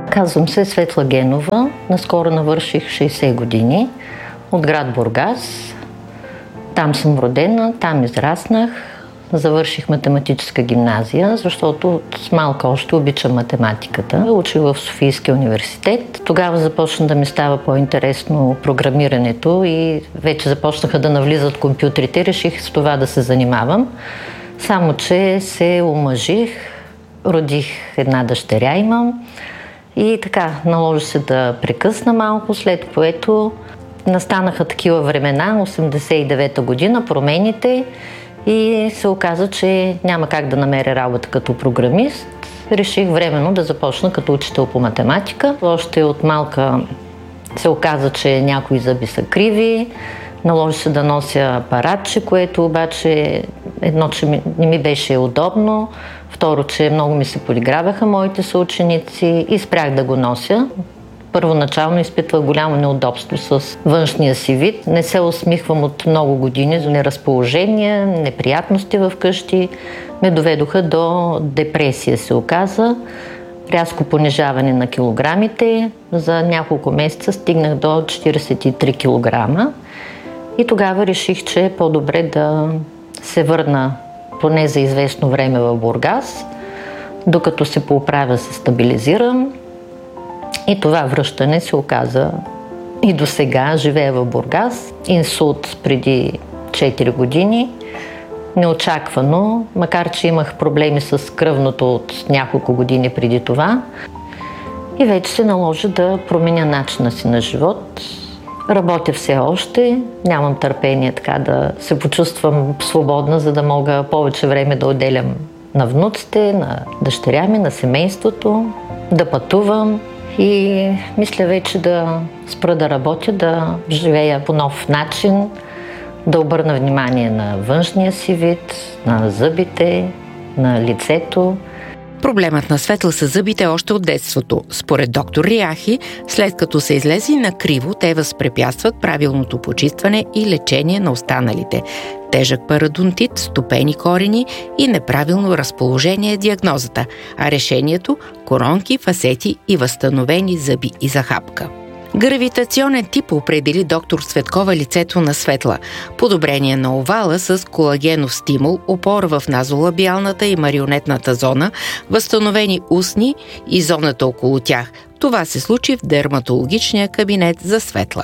Казвам се Светла Генова. Наскоро навърших 60 години от град Бургас. Там съм родена, там израснах. Завърших математическа гимназия, защото с малка още обичам математиката. Учих в Софийския университет. Тогава започна да ми става по-интересно програмирането и вече започнаха да навлизат компютрите. Реших с това да се занимавам. Само че се омъжих, родих една дъщеря имам и така наложи се да прекъсна малко, след което настанаха такива времена, 89-та година, промените и се оказа, че няма как да намеря работа като програмист. Реших временно да започна като учител по математика. Още от малка се оказа, че някои зъби са криви. Наложи се да нося апаратче, което обаче едно, че не ми беше удобно, второ, че много ми се подиграваха моите съученици и спрях да го нося. Първоначално изпитвах голямо неудобство с външния си вид. Не се усмихвам от много години за неразположение, неприятности в къщи. Ме доведоха до депресия, се оказа. Рязко понижаване на килограмите. За няколко месеца стигнах до 43 килограма. И тогава реших, че е по-добре да се върна поне за известно време в Бургас, докато се поправя, се стабилизирам. И това връщане се оказа и до сега. Живея в Бургас. Инсулт преди 4 години. Неочаквано, макар че имах проблеми с кръвното от няколко години преди това. И вече се наложи да променя начина си на живот. Работя все още, нямам търпение така да се почувствам свободна, за да мога повече време да отделям на внуците, на дъщеря ми, на семейството, да пътувам и мисля вече да спра да работя, да живея по нов начин, да обърна внимание на външния си вид, на зъбите, на лицето. Проблемът на Светла са зъбите още от детството. Според доктор Рияхи, след като са излезли на криво, те възпрепятстват правилното почистване и лечение на останалите. Тежък парадонтит, стопени корени и неправилно разположение е диагнозата, а решението – коронки, фасети и възстановени зъби и захапка. Гравитационен тип определи доктор Цветкова лицето на Светла. Подобрение на овала с колагенов стимул, опора в назолабиалната и марионетната зона, възстановени устни и зоната около тях. Това се случи в дерматологичния кабинет за Светла.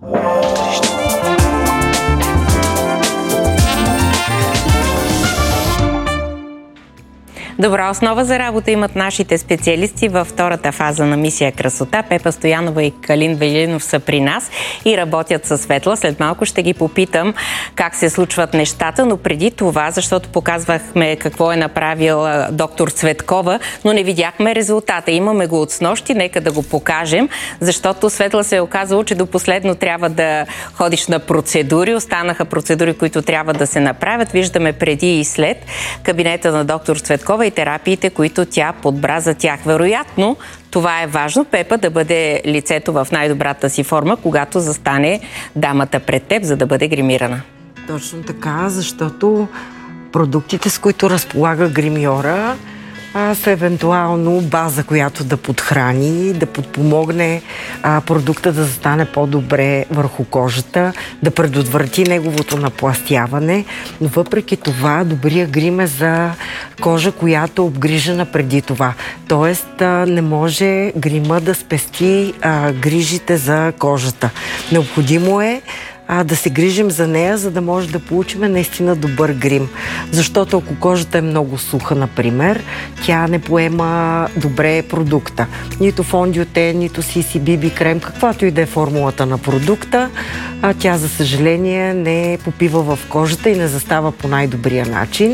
Добра основа за работа имат нашите специалисти във втората фаза на мисия Красота. Пепа Стоянова и Калин Велинов са при нас и работят със Светла. След малко ще ги попитам как се случват нещата, но преди това, защото показвахме какво е направил доктор Цветкова, но не видяхме резултата. Имаме го от снощи, нека да го покажем, защото Светла се е оказало, че до последно трябва да ходиш на процедури. Останаха процедури, които трябва да се направят. Виждаме преди и след кабинета на доктор Цветкова и терапиите, които тя подбра за тях. Вероятно, това е важно, Пепа, да бъде лицето в най-добрата си форма, когато застане дамата пред теб, за да бъде гримирана. Точно така, защото продуктите, с които разполага гримьора, са евентуално база, която да подхрани, да подпомогне продукта да застане по-добре върху кожата, да предотврати неговото напластяване. Но въпреки това, добрия грим е за кожа, която е обгрижена преди това. Тоест, не може грима да спести грижите за кожата. Необходимо е да се грижим за нея, за да може да получим наистина добър грим. Защото ако кожата е много суха, например, тя не поема добре продукта. Нито фондиоте, нито CCBB крем, каквато и да е формулата на продукта, тя, за съжаление, не попива в кожата и не застава по най-добрия начин.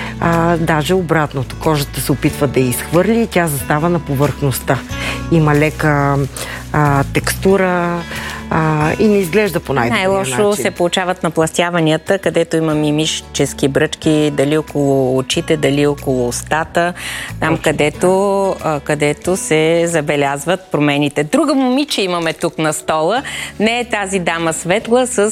Даже обратното. Кожата се опитва да я изхвърли и тя застава на повърхността. Има лека текстура, и не изглежда по най-добрия начин. Най-лошо се получават напластяванията, където има мимически бръчки, дали около очите, дали около устата, там където се забелязват промените. Друга момиче имаме тук на стола. Не е тази дама Светла с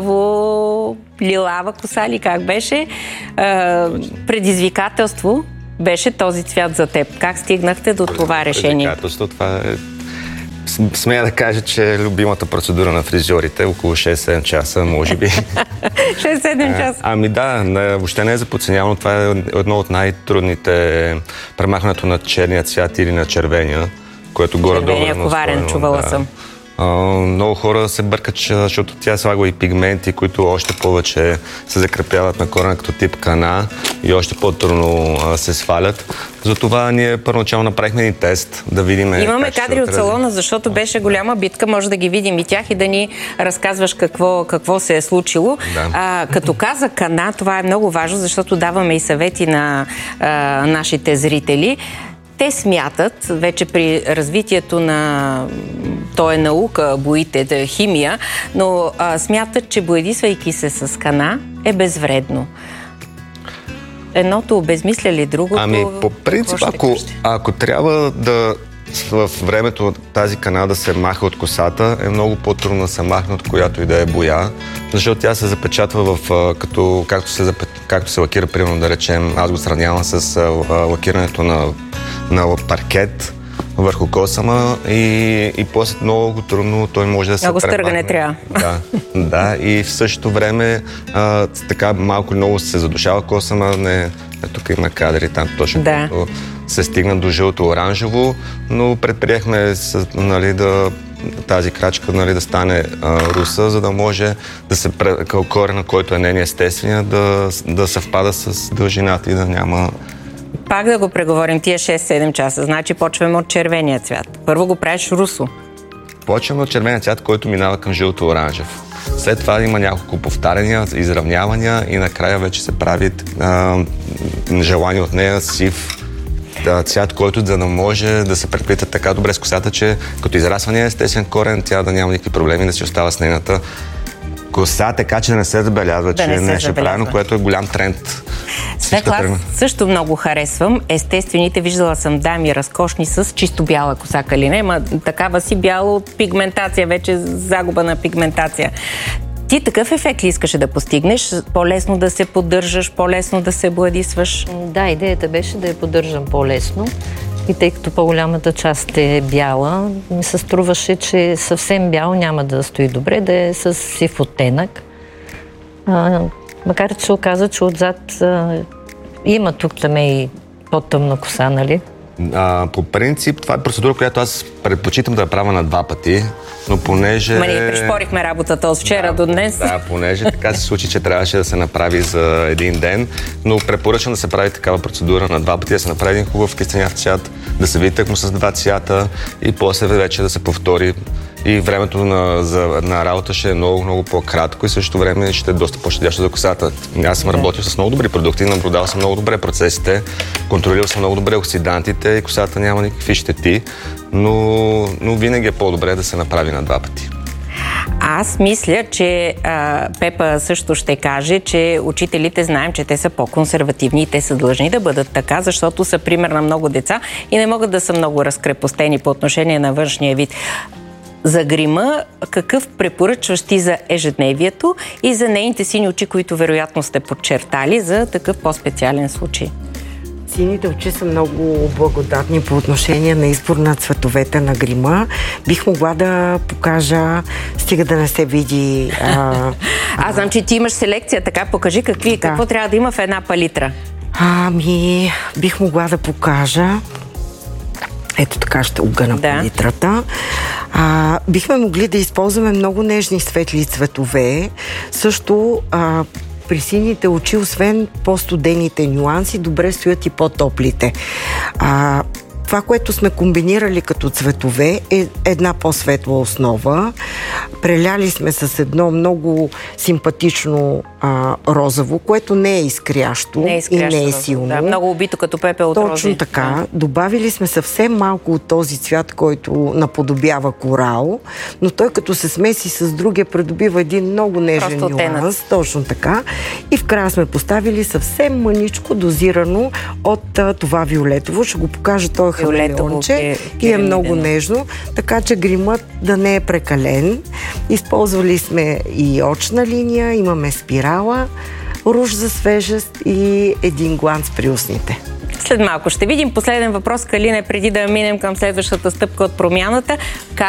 червеникаво лилава коса ли как беше. Предизвикателство беше този цвят за теб? Как стигнахте до това решение? Това е... Смея да кажа, че любимата процедура на фризьорите около 6-7 часа, може би. 6-7 часа? Ами да, въобще не е за подценявано. Това е едно от най-трудните, премахването на черния цвят или на червения, което горе-долу е коварен, чувала съм. Много хора се бъркат, защото тя слага и пигменти, които още повече се закрепяват на корена като тип кана и още по-трудно се свалят. Затова ние първоначално направихме един тест да видим. Имаме кадри от салона, защото беше голяма битка. Може да ги видим и тях и да ни разказваш какво се е случило. Да. Като каза кана, това е много важно, защото даваме и съвети на нашите зрители. Те смятат, вече при развитието на то е наука, боите, химия, но смятат, че боядисвайки се с кана е безвредно. Едното обезмисля ли другото? Ами, по принцип, ако трябва да в времето тази кана да се маха от косата, е много по-трудно да се махне от която и да е боя, защото тя се запечатва както се лакира, примерно да речем, аз го сравнявам с лакирането на паркет върху косама и после много трудно той може да се много стъргане трябва. Да, и в същото време така малко много се задушава косама, тук има кадри там точно, когато се стигна до жълто-оранжево, но предприехме тази крачка да стане руса, за да може да се корена, който е нейният естествения, да съвпада с дължината и да няма... Пак да го преговорим, тия 6-7 часа. Значи почваме от червения цвят. Първо го правиш русо. Почваме от червения цвят, който минава към жълто-оранжев. След това има няколко повтаряния, изравнявания и накрая вече се прави желание от нея сив цвят, който да може да се преплита така добре с косата, че като израсва нея естествен корен, тя да няма никакви проблеми, да си остава с нейната коса, така че да не се забелязва, че нещо е правилно, което е голям тренд. Светла, аз също много харесвам. Естествените, виждала съм дами разкошни с чисто бяла коса, калина, ама такава си бяла от пигментация, вече загуба на пигментация. Ти такъв ефект ли искаше да постигнеш? По-лесно да се поддържаш, по-лесно да се бладисваш? Да, идеята беше да я поддържам по-лесно. И тъй като по-голямата част е бяла, ми се струваше, че съвсем бяло няма да стои добре, да е с сив оттенък. Макар че се оказа, че отзад има тук там и по-тъмна коса, нали? По принцип, това е процедура, която аз предпочитам да я правя на 2 пъти, но понеже... Ние пришпорихме работата от вчера до днес. Да, понеже така се случи, че трябваше да се направи за един ден, но препоръчвам да се прави такава процедура на 2 пъти, да се направи един хубав кистеняв цвят, да се види тъкмо с 2 цвята и после вече да се повтори. И времето на работа ще е много по-кратко и същото време ще е доста по-щадящо за косата. Аз съм работил с много добри продукти, наблюдавал съм много добре процесите, контролирал съм много добре оксидантите и косата няма никакви щети, но винаги е по-добре да се направи на 2 пъти. Аз мисля, че Пепа също ще каже, че учителите знаем, че те са по-консервативни и те са длъжни да бъдат така, защото са пример на много деца и не могат да са много разкрепостени по отношение на външния вид. За грима, какъв препоръчваш ти за ежедневието и за нейните сини очи, които вероятно сте подчертали за такъв по-специален случай? Сините очи са много благодатни по отношение на избор на цветовете на грима. Бих могла да покажа, стига да не се види... Аз знам, че ти имаш селекция, така покажи какво трябва да има в една палитра. Бих могла да покажа... Ето така ще огъна палитрата. Бихме могли да използваме много нежни светли цветове. Също при сините очи, освен по-студените нюанси, добре стоят и по-топлите. Това, което сме комбинирали като цветове, е една по-светла основа. Преляли сме с едно много симпатично розово, което не е изкрящо и не е силно. Да, много убито като пепел от рози. Точно така. Добавили сме съвсем малко от този цвят, който наподобява корал, но той като се смеси с другия, придобива един много нежен нюанс. Точно така. И в края сме поставили съвсем мъничко дозирано от това виолетово. Ще го покажа, той е хамелеонче и е много нежно, така че гримът да не е прекален. Използвали сме и очна линия, имаме спирала, руж за свежест и един гланц при устните. След малко ще видим. Последен въпрос, Калине, преди да минем към следващата стъпка от промяната.